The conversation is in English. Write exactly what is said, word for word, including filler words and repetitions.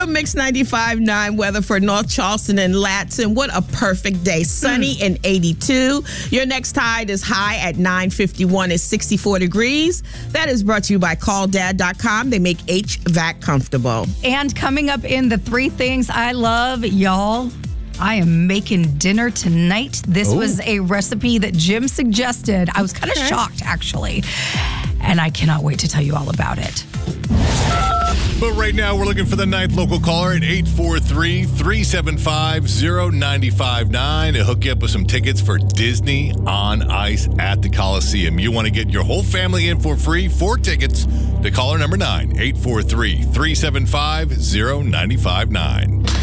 Mix ninety-five point nine weather for North Charleston and Latson. What a perfect day. Sunny mm. and eighty-two. Your next tide is high at nine fifty-one at sixty-four degrees. That is brought to you by call dad dot com. They make H V A C comfortable. And coming up in the three things I love, y'all, I am making dinner tonight. This Ooh. was a recipe that Jim suggested. I was kind of okay. shocked, actually. And I cannot wait to tell you all about it. But right now, we're looking for the ninth local caller at eight four three, three seven five, zero nine five nine to hook you up with some tickets for Disney on Ice at the Coliseum. You want to get your whole family in for free, four tickets to caller number nine, eight four three, three seven five, zero nine five nine.